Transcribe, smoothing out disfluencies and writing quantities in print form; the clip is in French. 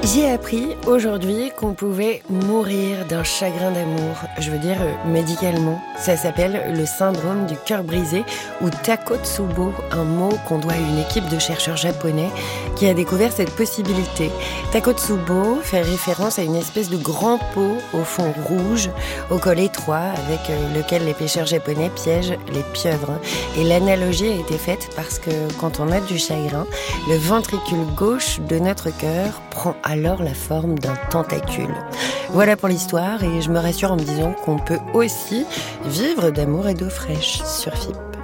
J'ai appris aujourd'hui qu'on pouvait mourir d'un chagrin d'amour, médicalement. Ça s'appelle le syndrome du cœur brisé ou Takotsubo, un mot qu'on doit à une équipe de chercheurs japonais qui a découvert cette possibilité. Takotsubo fait référence à une espèce de grand pot au fond rouge, au col étroit, avec lequel les pêcheurs japonais piègent les pieuvres. Et l'analogie a été faite parce que quand on a du chagrin, le ventricule gauche de notre cœur prend alors la forme d'un tentacule. Voilà pour l'histoire et je me rassure en me disant qu'on peut aussi vivre d'amour et d'eau fraîche sur FIP.